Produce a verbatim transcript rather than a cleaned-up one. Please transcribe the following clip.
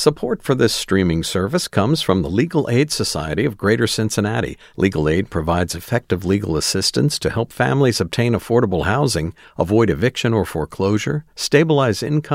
Support for this streaming service comes from the Legal Aid Society of Greater Cincinnati. Legal Aid provides effective legal assistance to help families obtain affordable housing, avoid eviction or foreclosure, stabilize income,